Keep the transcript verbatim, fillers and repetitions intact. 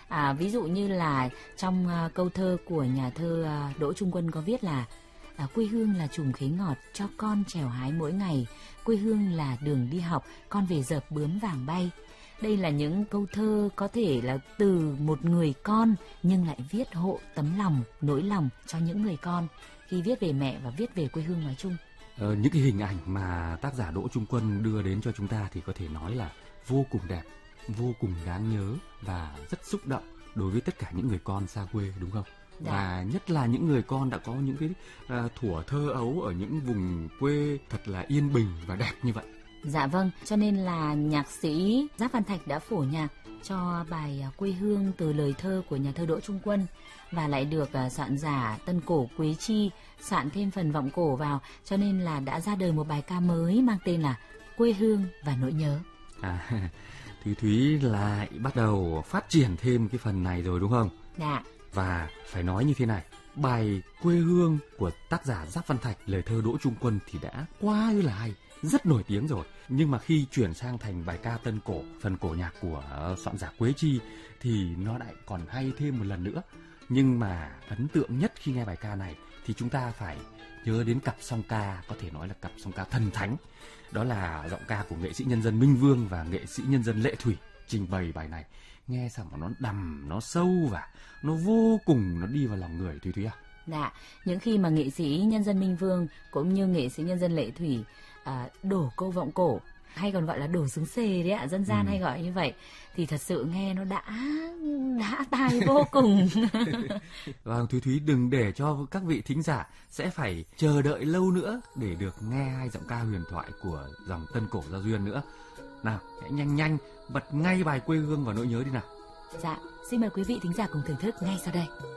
À, ví dụ như là trong uh, câu thơ của nhà thơ uh, Đỗ Trung Quân có viết là à, quê hương là chùm khế ngọt cho con trèo hái mỗi ngày, quê hương là đường đi học, con về dợp bướm vàng bay. Đây là những câu thơ có thể là từ một người con nhưng lại viết hộ tấm lòng, nỗi lòng cho những người con khi viết về mẹ và viết về quê hương nói chung. Ờ, những cái hình ảnh mà tác giả Đỗ Trung Quân đưa đến cho chúng ta thì có thể nói là vô cùng đẹp, vô cùng đáng nhớ và rất xúc động đối với tất cả những người con xa quê, đúng không? Dạ. Và nhất là những người con đã có những cái uh, thuở thơ ấu ở những vùng quê thật là yên bình và đẹp như vậy. Dạ vâng, cho nên là nhạc sĩ Giáp Văn Thạch đã phổ nhạc cho bài Quê Hương từ lời thơ của nhà thơ Đỗ Trung Quân và lại được uh, soạn giả Tân Cổ Quế Chi soạn thêm phần vọng cổ vào, cho nên là đã ra đời một bài ca mới mang tên là Quê Hương và Nỗi Nhớ. À, Thúy Thúy lại bắt đầu phát triển thêm cái phần này rồi đúng không? Dạ. Và phải nói như thế này, bài Quê Hương của tác giả Giáp Văn Thạch, lời thơ Đỗ Trung Quân thì đã quá là hay, rất nổi tiếng rồi. Nhưng mà khi chuyển sang thành bài ca tân cổ, phần cổ nhạc của soạn giả Quế Chi thì nó lại còn hay thêm một lần nữa. Nhưng mà ấn tượng nhất khi nghe bài ca này thì chúng ta phải nhớ đến cặp song ca, có thể nói là cặp song ca thần thánh. Đó là giọng ca của nghệ sĩ nhân dân Minh Vương và nghệ sĩ nhân dân Lệ Thủy trình bày bài này. Nghe sao mà nó đầm, nó sâu và nó vô cùng nó đi vào lòng người, Thúy Thúy à? Dạ, những khi mà nghệ sĩ nhân dân Minh Vương cũng như nghệ sĩ nhân dân Lệ Thủy à, đổ câu vọng cổ, hay còn gọi là đổ xứng xề đấy ạ, dân gian ừ. hay gọi như vậy, thì thật sự nghe nó đã đã tai vô cùng. Vâng, Thúy Thúy đừng để cho các vị thính giả sẽ phải chờ đợi lâu nữa để được nghe hai giọng ca huyền thoại của dòng tân cổ Giao Duyên nữa. Nào, hãy nhanh nhanh bật ngay bài Quê Hương và Nỗi Nhớ đi nào. Dạ, xin mời quý vị thính giả cùng thưởng thức ngay sau đây.